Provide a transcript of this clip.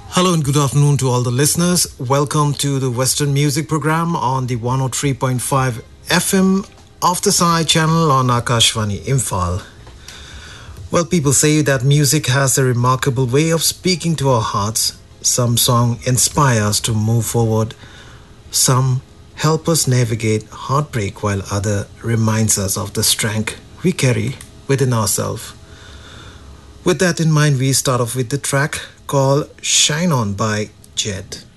Hello and good afternoon to all the listeners. Welcome to the Western Music Program on the 103.5 FM of the Sai channel on Akashvani Imphal. Well, people say that music has a remarkable way of speaking to our hearts. Some song inspire us to move forward. Some help us navigate heartbreak while other reminds us of the strength we carry within ourselves. With that in mind, we start off with the track called Shine On by Jed.